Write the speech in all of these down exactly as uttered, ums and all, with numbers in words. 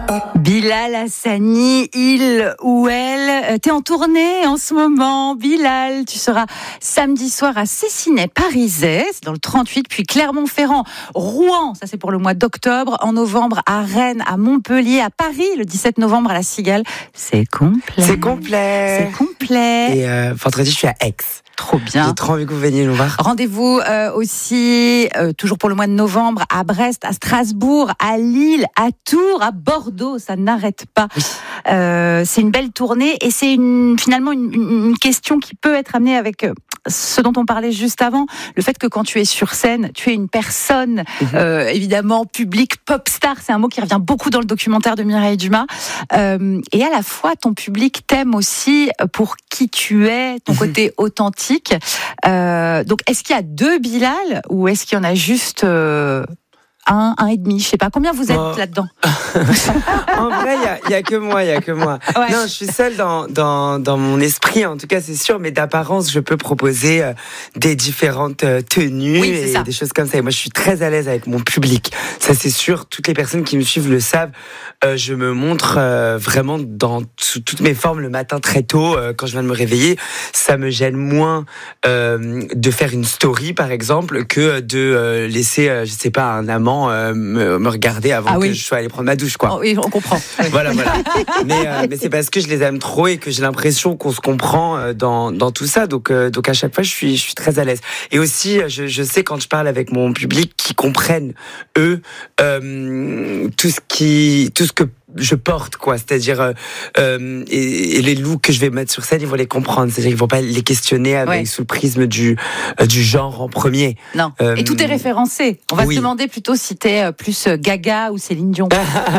Bilal Hassani, il ou elle, t'es en tournée en ce moment. Bilal, tu seras samedi soir à Cessinay-Parisais, c'est dans le trente-huit, puis Clermont-Ferrand, Rouen, ça c'est pour le mois d'octobre, en novembre à Rennes, à Montpellier, à Paris, le dix-sept novembre à la Cigale. C'est complet. C'est complet. C'est complet. Et euh, vendredi, je suis à Aix. Trop bien. J'ai trop envie que vous veniez nous voir. Rendez-vous euh, aussi, euh, toujours pour le mois de novembre, à Brest, à Strasbourg, à Lille, à Tours, à Bordeaux. Ça n'arrête pas. Oui. Euh, c'est une belle tournée et c'est une, finalement une, une question qui peut être amenée avec euh, ce dont on parlait juste avant. Le fait que quand tu es sur scène, tu es une personne, mmh. euh, évidemment, publique, pop star. C'est un mot qui revient beaucoup dans le documentaire de Mireille Dumas. Euh, et à la fois, ton public t'aime aussi pour qui tu es, ton mmh. côté authentique. Euh, donc, est-ce qu'il y a deux Bilal ou est-ce qu'il y en a juste euh, un, un et demi? Je sais pas. Combien vous êtes oh. là-dedans? En vrai, il y, y a que moi, il y a que moi. Ouais. Non, je suis seule dans dans dans mon esprit, en tout cas, c'est sûr. Mais d'apparence, je peux proposer euh, des différentes euh, tenues oui, et ça. des choses comme ça. Et moi, je suis très à l'aise avec mon public. Ça, c'est sûr. Toutes les personnes qui me suivent le savent. Euh, je me montre euh, vraiment dans t- toutes mes formes le matin très tôt euh, quand je viens de me réveiller. Ça me gêne moins euh, de faire une story, par exemple, que de euh, laisser, euh, je sais pas, un amant euh, me, me regarder avant ah, que oui. je sois allée prendre ma douche, quoi. Oh, oui, on comprend. Voilà, voilà. Mais, euh, mais c'est parce que je les aime trop et que j'ai l'impression qu'on se comprend euh, dans dans tout ça. Donc euh, donc à chaque fois, je suis je suis très à l'aise. Et aussi, je je sais quand je parle avec mon public qu'ils comprennent eux euh, tout ce qui tout ce que je porte, quoi. C'est-à-dire euh, euh, et, et les looks que je vais mettre sur scène, ils vont les comprendre. C'est-à-dire qu'ils vont pas les questionner avec ouais. sous le prisme du euh, du genre en premier. Non. Euh, et tout est référencé. On va oui. se demander plutôt si t'es plus Gaga ou Céline Dion.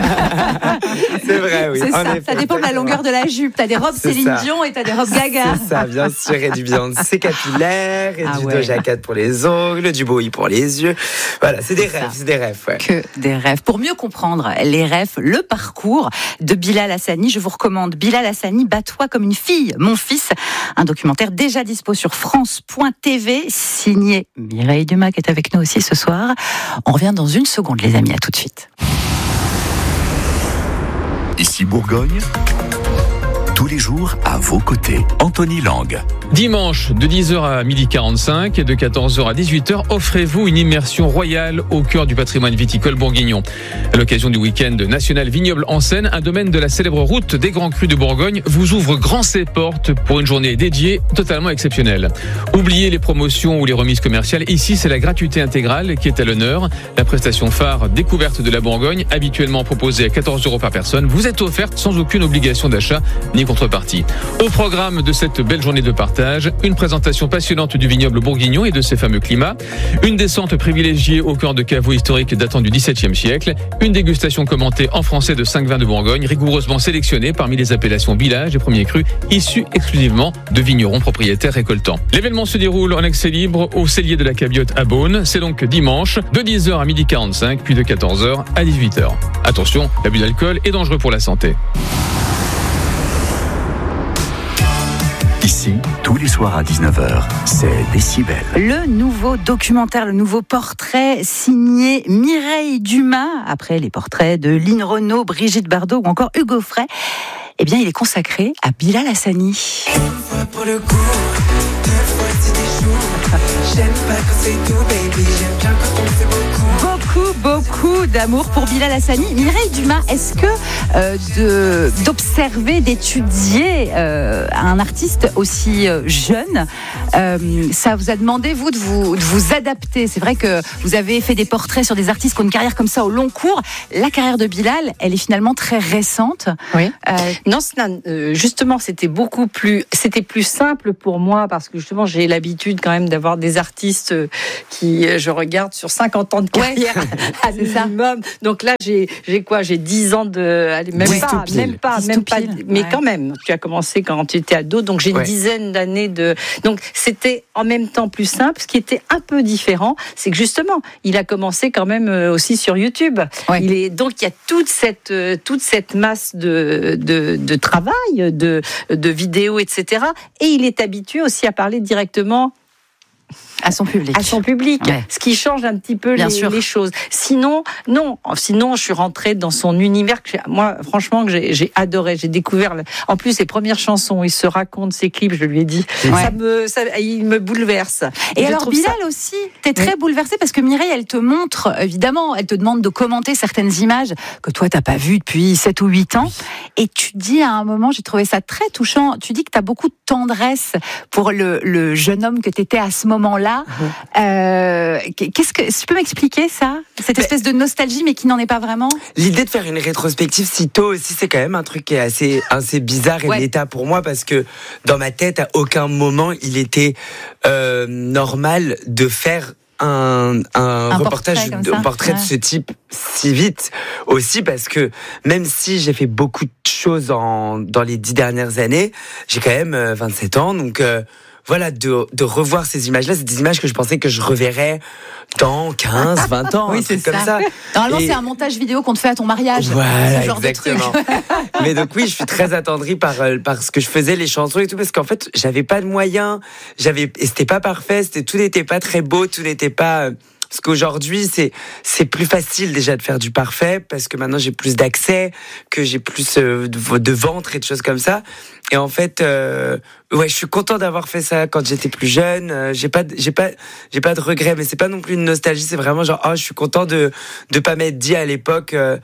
C'est vrai, oui. C'est ça. Effet, ça dépend de la longueur de la jupe. T'as des robes c'est Céline ça. Dion et t'as des robes Gaga. C'est ça, bien sûr. Et du Beyoncé capillaire, et ah du ouais. Doja Cat pour les ongles, du Bowie pour les yeux. Voilà, c'est des c'est rêves, ça. c'est des rêves. Ouais. Que des rêves. Pour mieux comprendre les rêves, le parcours de Bilal Hassani, je vous recommande Bilal Hassani, Bats-toi comme une fille, mon fils, un documentaire déjà dispo sur France point T V, signé Mireille Dumas qui est avec nous aussi ce soir. On revient dans une seconde les amis, à tout de suite. Ici Bourgogne, tous les jours à vos côtés, Anthony Lang. Dimanche, de dix heures à midi quarante-cinq et de quatorze heures à dix-huit heures, offrez-vous une immersion royale au cœur du patrimoine viticole bourguignon. À l'occasion du week-end national vignoble en Seine, un domaine de la célèbre route des Grands Crus de Bourgogne vous ouvre grand ses portes pour une journée dédiée totalement exceptionnelle. Oubliez les promotions ou les remises commerciales, ici c'est la gratuité intégrale qui est à l'honneur. La prestation phare découverte de la Bourgogne, habituellement proposée à quatorze euros par personne, vous est offerte sans aucune obligation d'achat ni contrepartie. Au programme de cette belle journée de partage, une présentation passionnante du vignoble bourguignon et de ses fameux climats, une descente privilégiée au cœur de caveaux historiques datant du dix-septième siècle, une dégustation commentée en français de cinq vins de Bourgogne, rigoureusement sélectionnés parmi les appellations villages et premiers crus, issus exclusivement de vignerons propriétaires récoltants. L'événement se déroule en accès libre au cellier de la Cabiote à Beaune. C'est donc dimanche, de dix heures à midi quarante-cinq, puis de quatorze heures à dix-huit heures. Attention, l'abus d'alcool est dangereux pour la santé. Ici, tous les soirs à dix-neuf heures, c'est Décibel. Le nouveau documentaire, le nouveau portrait signé Mireille Dumas, après les portraits de Line Renaud, Brigitte Bardot ou encore Hugo Frey, eh bien, il est consacré à Bilal Hassani. Une fois pour le coup, deux fois c'est des jours. J'aime pas quand c'est tout, baby, j'aime bien quand on fait beaucoup. Beaucoup, beaucoup d'amour pour Bilal Hassani. Mireille Dumas, est-ce que euh, de, d'observer, d'étudier euh, un artiste aussi euh, jeune, euh, ça vous a demandé, vous, de vous, de vous adapter? C'est vrai que vous avez fait des portraits sur des artistes qui ont une carrière comme ça au long cours. La carrière de Bilal, elle est finalement très récente. Oui. Euh, non, euh, justement, c'était beaucoup plus, c'était plus simple pour moi parce que justement, j'ai l'habitude quand même d'avoir des artistes qui, je regarde sur cinquante ans de carrière. Ouais. À minimum. Donc là, j'ai, j'ai quoi? J'ai dix ans de. Allez, même, oui, pas, même pas, même pas, mais ouais. Quand même. Tu as commencé quand tu étais ado, donc j'ai une ouais. dizaine d'années de. Donc c'était en même temps plus simple. Ce qui était un peu différent, c'est que justement, il a commencé quand même aussi sur YouTube. Ouais. Il est donc il y a toute cette toute cette masse de de, de travail, de de vidéos, et cetera. Et il est habitué aussi à parler directement À son public. À son public. Ouais. Ce qui change un petit peu les, les choses. Sinon, non. Sinon, je suis rentrée dans son univers que j'ai, moi, franchement, que j'ai, j'ai adoré. J'ai découvert, le... en plus, ses premières chansons, il se raconte ses clips, je lui ai dit. Ouais. Ça me, ça, il me bouleverse. Et, Et alors, Bilal ça... aussi, t'es très oui. bouleversée parce que Mireille, elle te montre, évidemment, elle te demande de commenter certaines images que toi, t'as pas vues depuis sept ou huit ans. Et tu dis à un moment, j'ai trouvé ça très touchant, tu dis que t'as beaucoup de tendresse pour le, le jeune homme que t'étais à ce moment-là. Mmh. Euh, qu'est-ce que tu peux m'expliquer ça, cette espèce mais, de nostalgie, mais qui n'en est pas vraiment. L'idée de faire une rétrospective si tôt aussi, c'est quand même un truc qui est assez, assez bizarre et ouais. méta pour moi parce que dans ma tête, à aucun moment il était euh, normal de faire un, un, un reportage, portrait, un portrait ouais. de ce type si vite aussi parce que même si j'ai fait beaucoup de choses en, dans les dix dernières années, j'ai quand même vingt-sept ans, donc. Euh, Voilà, de, de revoir ces images-là, c'est des images que je pensais que je reverrais dans quinze, vingt ans, oui, c'est comme ça. Normalement, et... c'est un montage vidéo qu'on te fait à ton mariage. Voilà, ce genre exactement. De truc. Mais donc oui, je suis très attendrie par, par ce que je faisais, les chansons et tout, parce qu'en fait, j'avais pas de moyens, j'avais, et c'était pas parfait, c'était, tout n'était pas très beau, tout n'était pas... Parce qu'aujourd'hui, c'est, c'est plus facile déjà de faire du parfait, parce que maintenant j'ai plus d'accès, que j'ai plus euh, de, de ventre et de choses comme ça. Et en fait, euh, ouais, je suis content d'avoir fait ça quand j'étais plus jeune. Euh, j'ai pas, j'ai pas, j'ai pas de regrets, mais c'est pas non plus une nostalgie. C'est vraiment genre, oh, je suis content de de pas m'être dit à l'époque. Euh,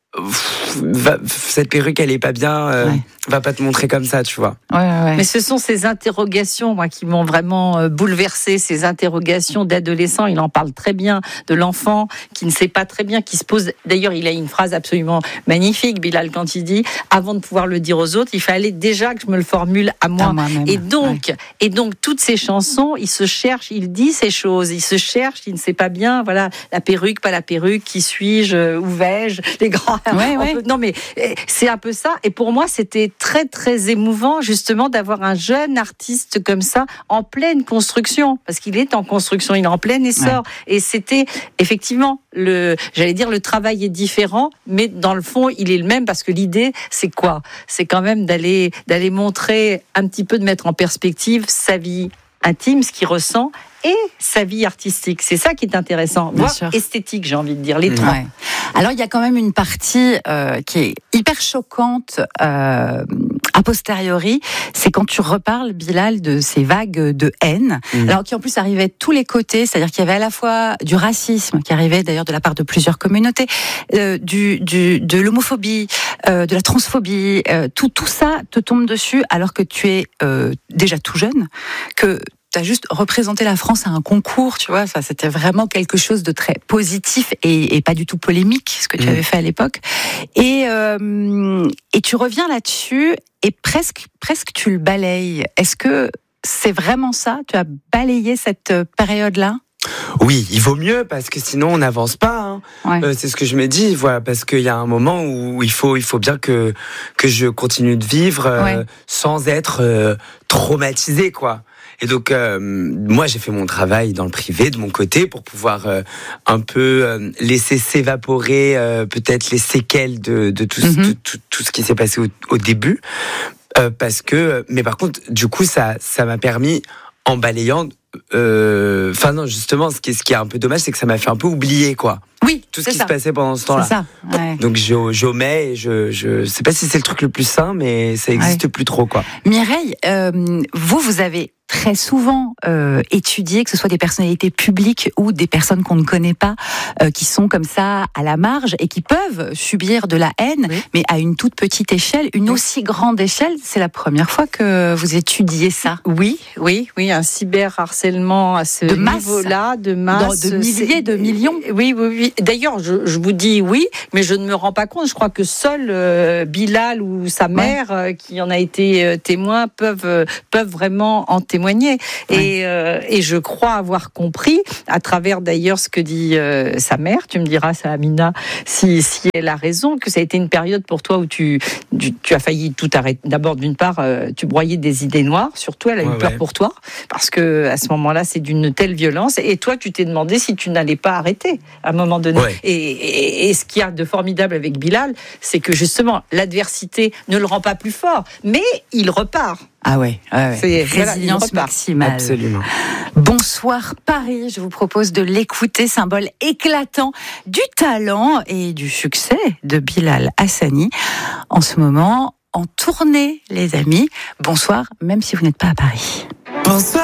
Va, cette perruque elle est pas bien, euh, ouais. va pas te montrer comme ça, tu vois. Ouais, ouais. Mais ce sont ces interrogations, moi, qui m'ont vraiment euh, bouleversée, ces interrogations d'adolescent. Il en parle très bien, de l'enfant qui ne sait pas très bien, qui se pose. D'ailleurs, il a une phrase absolument magnifique, Bilal, quand il dit avant de pouvoir le dire aux autres, il fallait déjà que je me le formule à moi. À moi-même. Et donc, ouais. et donc toutes ces chansons, il se cherche, il dit ces choses, il se cherche, il ne sait pas bien. Voilà, la perruque, pas la perruque, qui suis-je, où vais-je, les grands. Ouais, ouais. Peut, non mais c'est un peu ça. Et pour moi, c'était très très émouvant justement d'avoir un jeune artiste comme ça en pleine construction, parce qu'il est en construction, il est en plein essor. Ouais. Et c'était effectivement le, j'allais dire, le travail est différent, mais dans le fond, il est le même parce que l'idée, c'est quoi ? C'est quand même d'aller d'aller montrer un petit peu, de mettre en perspective sa vie intime, ce qu'il ressent, et sa vie artistique. C'est ça qui est intéressant, voire esthétique, j'ai envie de dire, les trois. Ouais. Alors, il y a quand même une partie euh, qui est hyper choquante euh, a posteriori, c'est quand tu reparles, Bilal, de ces vagues de haine, mmh. alors qui en plus arrivaient de tous les côtés, c'est-à-dire qu'il y avait à la fois du racisme, qui arrivait d'ailleurs de la part de plusieurs communautés, euh, du, du, de l'homophobie, euh, de la transphobie, euh, tout, tout ça te tombe dessus alors que tu es euh, déjà tout jeune, que t'as juste représenté la France à un concours, tu vois. Enfin, c'était vraiment quelque chose de très positif et, et pas du tout polémique, ce que tu mmh. avais fait à l'époque. Et, euh, et tu reviens là-dessus et presque, presque tu le balayes. Est-ce que c'est vraiment ça ? Tu as balayé cette période-là ? Oui, il vaut mieux parce que sinon on n'avance pas. Hein. Ouais. Euh, c'est ce que je me dis, voilà, parce qu'il y a un moment où il faut, il faut bien que que je continue de vivre euh, ouais. sans être euh, traumatisé, quoi. Et donc, euh, moi, j'ai fait mon travail dans le privé, de mon côté, pour pouvoir euh, un peu euh, laisser s'évaporer euh, peut-être les séquelles de, de, tout, mm-hmm. de tout, tout ce qui s'est passé au, au début. Euh, parce que, mais par contre, du coup, ça, ça m'a permis, en balayant... Enfin euh, non, justement, ce qui, est, ce qui est un peu dommage, c'est que ça m'a fait un peu oublier, quoi. Oui, tout ce qui ça. se passait pendant ce temps-là. C'est ça. Ouais. Donc j'omets, et je, je sais pas si c'est le truc le plus sain, mais ça existe ouais. plus trop, quoi. Mireille, euh, vous, vous avez très souvent euh, étudié, que ce soit des personnalités publiques ou des personnes qu'on ne connaît pas, euh, qui sont comme ça à la marge et qui peuvent subir de la haine, oui. mais à une toute petite échelle, une oui. aussi grande échelle. C'est la première fois que vous étudiez ça. Oui, oui, oui, un cyberharcèlement à ce de niveau-là, de masse, de milliers, de millions. Oui, oui, oui. D'ailleurs, je, je vous dis oui, mais je ne me rends pas compte. Je crois que seul euh, Bilal ou sa mère, ouais. euh, qui en a été euh, témoin, peuvent euh, peuvent vraiment en témoigner. Ouais. Et, euh, et je crois avoir compris, à travers d'ailleurs ce que dit euh, sa mère, tu me diras, ça, Amina, si, si elle a raison, que ça a été une période pour toi où tu, tu, tu as failli tout arrêter. D'abord, d'une part, euh, tu broyais des idées noires, surtout elle a ouais, eu peur ouais. pour toi, parce que à ce moment-là, c'est d'une telle violence. Et toi, tu t'es demandé si tu n'allais pas arrêter à un moment donné. Ouais. Et, et, et ce qu'il y a de formidable avec Bilal, c'est que justement, l'adversité ne le rend pas plus fort, mais il repart. Ah ouais, ouais, ouais. C'est Résilience voilà, maximale. Absolument. Bonsoir Paris, je vous propose de l'écouter, symbole éclatant du talent et du succès de Bilal Hassani. En ce moment, en tournée, les amis. Bonsoir, même si vous n'êtes pas à Paris. Bonsoir.